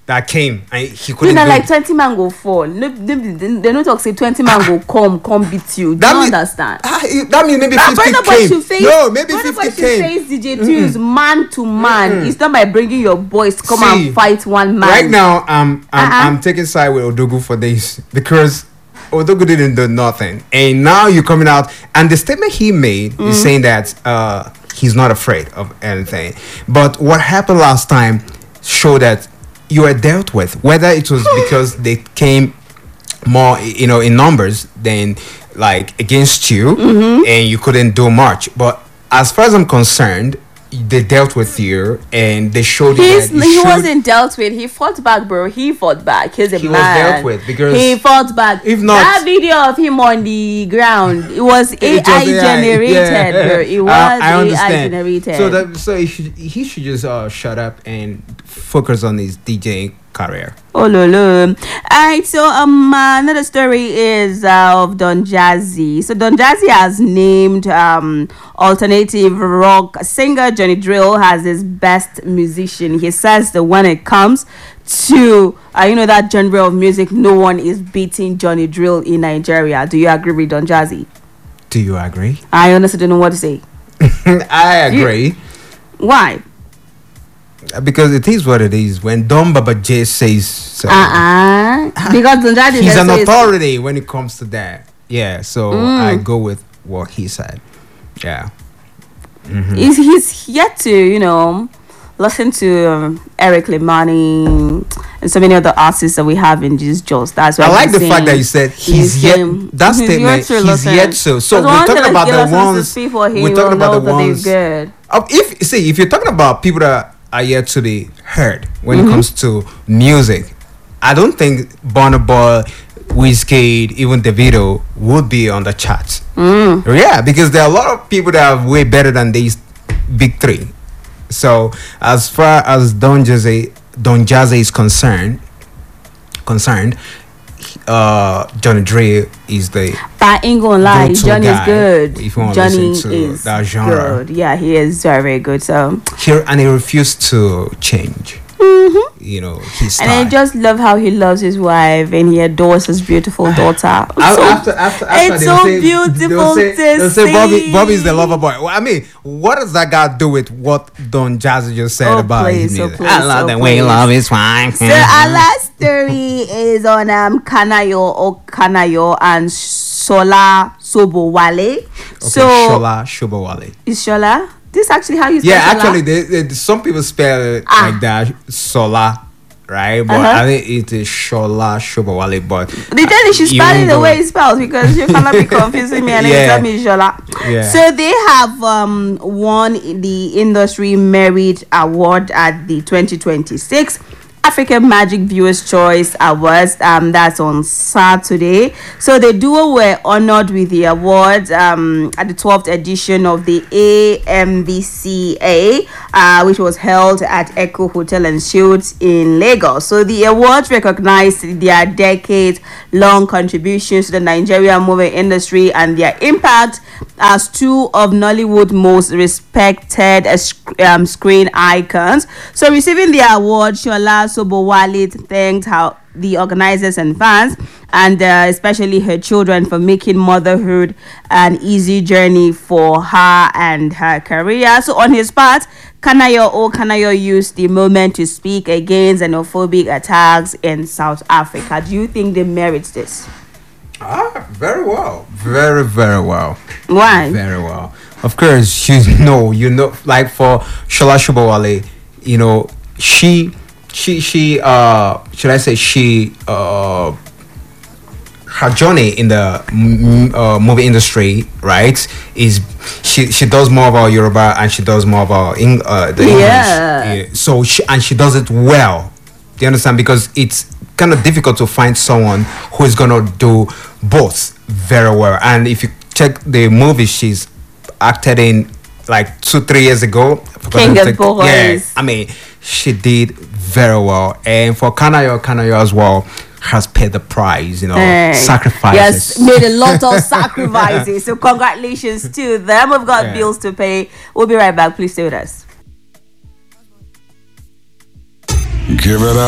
that came and he You couldn't know, do like 20 man go fall. No, they don't talk say 20 man go come beat you. Do you understand? That means maybe 50 came. No, maybe 50 came. Face DJ Tunes man to man. It's not by bringing your boys to come and fight one man. Right now, I'm taking side with Odogu for this because Odogu didn't do nothing, and now you're coming out, and the statement he made is saying that he's not afraid of anything. But what happened last time showed that you were dealt with, whether it was because they came more, in numbers than like against you, and you couldn't do much. But as far as I'm concerned, they dealt with you and they showed you that he wasn't dealt with. He fought back, bro. He fought back. He was dealt with because he fought back. If not, that video of him on the ground, it was AI generated, bro. It was AI generated. So he should just shut up and focus on his DJing career. Oh lolo. Alright, so another story is of Don Jazzy. So Don Jazzy has named alternative rock singer Johnny Drill as his best musician. He says that when it comes to that genre of music, no one is beating Johnny Drill in Nigeria. Do you agree with Don Jazzy? Do you agree? I honestly don't know what to say. I agree. Why? Because it is what it is. When Don Baba J says so, because Don Jazzy, he's an authority when it comes to that. Yeah, so I go with what he said. Yeah, he's yet to listen to Eric Limani and so many other artists that we have in these jobs. That's why I like the fact that you said he's yet. That statement, he's yet to. So we're talking about the ones. We're talking about the ones. Good. If you're talking about people that are yet to be heard when it comes to music, I don't think Burna Boy, Wizkid, even Davido would be on the charts. Yeah, because there are a lot of people that are way better than these big three. So as far as Don Jazzy is concerned, Johnny Drill is the. But I ain't gonna lie, Johnny is good. If you want Johnny to listen to is that genre, good. Yeah, he is very, very good. So he refused to change. His style. And I just love how he loves his wife and he adores his beautiful daughter. After it's so beautiful they'll say Bobby is the lover boy. Well, I mean, what does that got to do with what Don Jazzy just said about his music? I love the way love is fine. So our last story is on Kanayo and Shola Sobowale. Shola Sobowale. Is Shola? This is actually how you spell Shola? Actually, they some people spell it like that, Sola, right? But I think it is Shola Sobowale. But they tell you she spell it the way it spells because you cannot be confusing me and then tell me Shola. Yeah. So they have won the Industry Merit Award at the 2026 African Magic Viewers Choice Awards. That's on Saturday. So the duo were honored with the awards at the 12th edition of the AMVCA, which was held at Echo Hotel and Suites in Lagos. So the awards recognized their decades-long contributions to the Nigerian movie industry and their impact as two of Nollywood's most respected screen icons. So receiving the award, Shola Sobowale thanked the organizers and fans, and especially her children, for making motherhood an easy journey for her and her career. So on his part, Kanayo used the moment to speak against xenophobic attacks in South Africa. Do you think they merit this? Very well. Very, very well. Why? Very well. Of course, like for Shola Sobowale, she should I say her journey in the movie industry, right, is she does more about Yoruba and she does more about the English. So she does it well. Do you understand? Because it's kind of difficult to find someone who is gonna do both very well. And if you check the movie she's acted in like 2-3 years ago, King of Boys. Yeah, I mean, she did very well. And for Kanayo as well, has paid the price, sacrifices. Yes, made a lot of sacrifices. So congratulations to them. We've got bills to pay. We'll be right back. Please stay with us. Give it up.